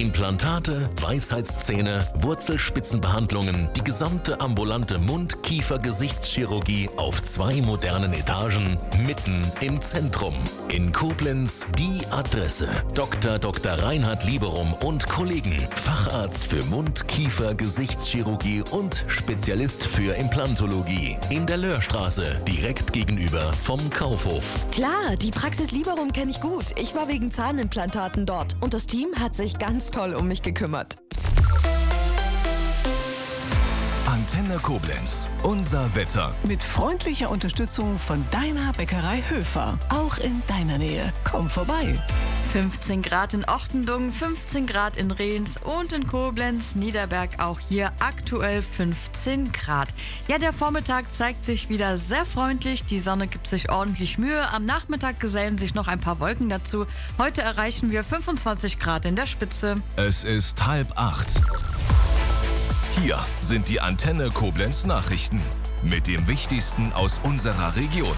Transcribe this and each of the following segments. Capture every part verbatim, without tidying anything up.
Implantate, Weisheitszähne, Wurzelspitzenbehandlungen, die gesamte ambulante Mund-, Kiefer-, Gesichtschirurgie auf zwei modernen Etagen, mitten im Zentrum. In Koblenz die Adresse. Doktor Doktor Reinhard Lieberum und Kollegen. Facharzt für Mund-, Kiefer-, Gesichtschirurgie und Spezialist für Implantologie. In der Löhrstraße, direkt gegenüber vom Kaufhof. Klar, die Praxis Lieberum kenne ich gut. Ich war wegen Zahnimplantaten dort und das Team hat sich ganz toll um mich gekümmert. Antenne Koblenz. Unser Wetter. Mit freundlicher Unterstützung von deiner Bäckerei Höfer. Auch in deiner Nähe. Komm vorbei. fünfzehn Grad in Ochtendung, fünfzehn Grad in Rehns und in Koblenz, Niederberg auch hier aktuell fünfzehn Grad. Ja, der Vormittag zeigt sich wieder sehr freundlich. Die Sonne gibt sich ordentlich Mühe. Am Nachmittag gesellen sich noch ein paar Wolken dazu. Heute erreichen wir fünfundzwanzig Grad in der Spitze. Es ist halb acht. Hier sind die Antenne Koblenz Nachrichten mit dem Wichtigsten aus unserer Region.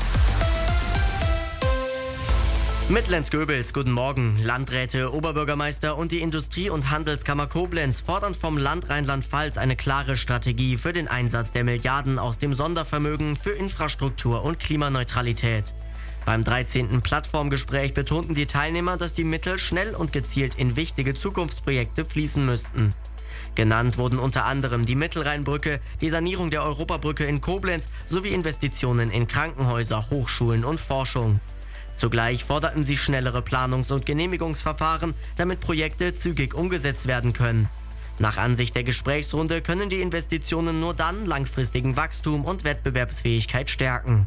Mitlenz-Göbels, guten Morgen. Landräte, Oberbürgermeister und die Industrie- und Handelskammer Koblenz fordern vom Land Rheinland-Pfalz eine klare Strategie für den Einsatz der Milliarden aus dem Sondervermögen für Infrastruktur und Klimaneutralität. Beim dreizehnten Plattformgespräch betonten die Teilnehmer, dass die Mittel schnell und gezielt in wichtige Zukunftsprojekte fließen müssten. Genannt wurden unter anderem die Mittelrheinbrücke, die Sanierung der Europabrücke in Koblenz sowie Investitionen in Krankenhäuser, Hochschulen und Forschung. Zugleich forderten sie schnellere Planungs- und Genehmigungsverfahren, damit Projekte zügig umgesetzt werden können. Nach Ansicht der Gesprächsrunde können die Investitionen nur dann langfristigen Wachstum und Wettbewerbsfähigkeit stärken.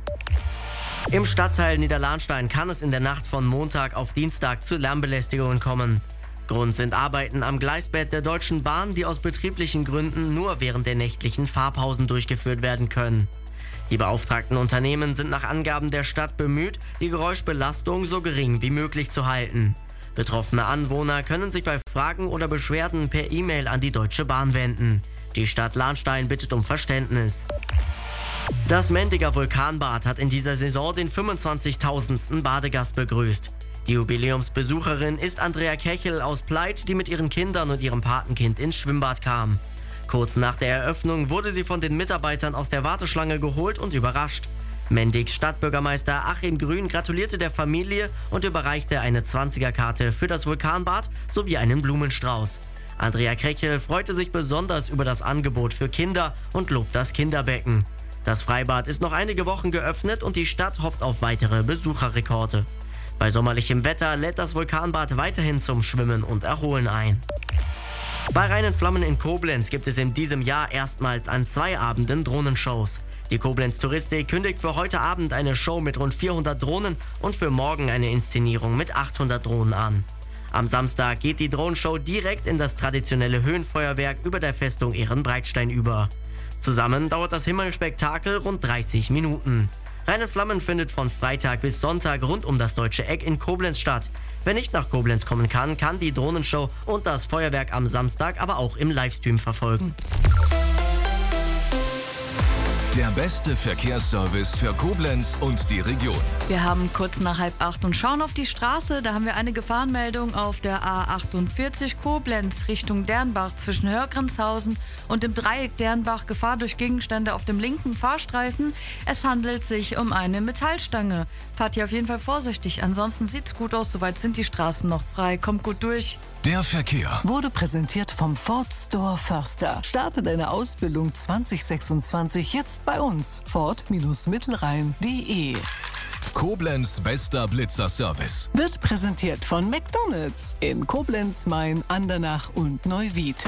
Im Stadtteil Niederlahnstein kann es in der Nacht von Montag auf Dienstag zu Lärmbelästigungen kommen. Grund sind Arbeiten am Gleisbett der Deutschen Bahn, die aus betrieblichen Gründen nur während der nächtlichen Fahrpausen durchgeführt werden können. Die beauftragten Unternehmen sind nach Angaben der Stadt bemüht, die Geräuschbelastung so gering wie möglich zu halten. Betroffene Anwohner können sich bei Fragen oder Beschwerden per E-Mail an die Deutsche Bahn wenden. Die Stadt Lahnstein bittet um Verständnis. Das Mendiger Vulkanbad hat in dieser Saison den fünfundzwanzigtausendsten Badegast begrüßt. Die Jubiläumsbesucherin ist Andrea Kechel aus Pleit, die mit ihren Kindern und ihrem Patenkind ins Schwimmbad kam. Kurz nach der Eröffnung wurde sie von den Mitarbeitern aus der Warteschlange geholt und überrascht. Mendigs Stadtbürgermeister Achim Grün gratulierte der Familie und überreichte eine zwanziger-Karte für das Vulkanbad sowie einen Blumenstrauß. Andrea Kechel freute sich besonders über das Angebot für Kinder und lobt das Kinderbecken. Das Freibad ist noch einige Wochen geöffnet und die Stadt hofft auf weitere Besucherrekorde. Bei sommerlichem Wetter lädt das Vulkanbad weiterhin zum Schwimmen und Erholen ein. Bei Rhein und Flammen in Koblenz gibt es in diesem Jahr erstmals an zwei Abenden Drohnenshows. Die Koblenz Touristik kündigt für heute Abend eine Show mit rund vierhundert Drohnen und für morgen eine Inszenierung mit achthundert Drohnen an. Am Samstag geht die Drohnenshow direkt in das traditionelle Höhenfeuerwerk über der Festung Ehrenbreitstein über. Zusammen dauert das Himmelspektakel rund dreißig Minuten. Rhein und Flammen findet von Freitag bis Sonntag rund um das Deutsche Eck in Koblenz statt. Wer nicht nach Koblenz kommen kann, kann die Drohnenshow und das Feuerwerk am Samstag aber auch im Livestream verfolgen. Der beste Verkehrsservice für Koblenz und die Region. Wir haben kurz nach halb acht und schauen auf die Straße. Da haben wir eine Gefahrenmeldung auf der A achtundvierzig Koblenz Richtung Dernbach zwischen Hörgrenzhausen und dem Dreieck Dernbach. Gefahr durch Gegenstände auf dem linken Fahrstreifen. Es handelt sich um eine Metallstange. Fahrt hier auf jeden Fall vorsichtig. Ansonsten sieht's gut aus. Soweit sind die Straßen noch frei. Kommt gut durch. Der Verkehr wurde präsentiert vom Ford Store Förster. Starte deine Ausbildung zwanzig sechsundzwanzig jetzt bei uns. Ford-Mittelrhein punkt de. Koblenz bester Blitzerservice Wird präsentiert von McDonald's in Koblenz, Main, Andernach und Neuwied.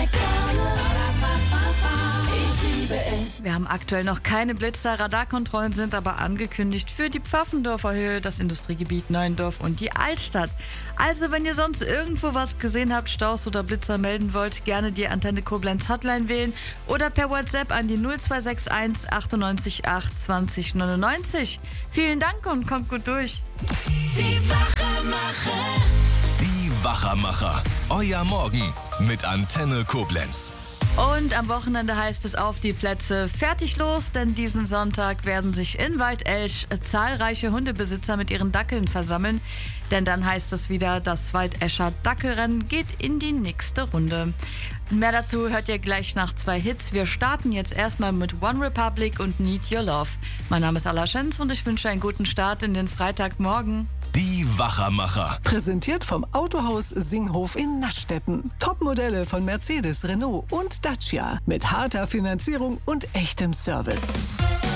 Wir haben aktuell noch keine Blitzer. Radarkontrollen sind aber angekündigt für die Pfaffendorfer Höhe, das Industriegebiet Neuendorf und die Altstadt. Also wenn ihr sonst irgendwo was gesehen habt, Staus oder Blitzer melden wollt, gerne die Antenne Koblenz Hotline wählen oder per WhatsApp an die null zwei sechs eins achtundneunzig acht zwanzig neunundneunzig. Vielen Dank und kommt gut durch. Die Wachermacher. Die Wachermacher. Euer Morgen mit Antenne Koblenz. Und am Wochenende heißt es auf die Plätze fertig los, denn diesen Sonntag werden sich in Waldelsch zahlreiche Hundebesitzer mit ihren Dackeln versammeln. Denn dann heißt es wieder, das Waldescher Dackelrennen geht in die nächste Runde. Mehr dazu hört ihr gleich nach zwei Hits. Wir starten jetzt erstmal mit One Republic und Need Your Love. Mein Name ist Alla Schenz und ich wünsche einen guten Start in den Freitagmorgen. Die Wachermacher. Präsentiert vom Autohaus Singhof in Naschstetten. Topmodelle von Mercedes, Renault und Dacia. Mit harter Finanzierung und echtem Service.